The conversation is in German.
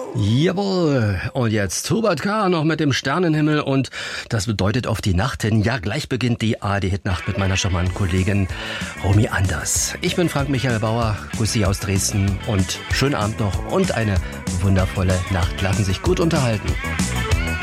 Jawohl, und jetzt Hubert K. noch mit dem Sternenhimmel und das bedeutet auf die Nacht hin. Ja, gleich beginnt die ARD-Hitnacht mit meiner charmanten Kollegin Romy Anders. Ich bin Frank Michael Bauer, grüße Sie aus Dresden und schönen Abend noch und eine wundervolle Nacht. Lassen sich gut unterhalten.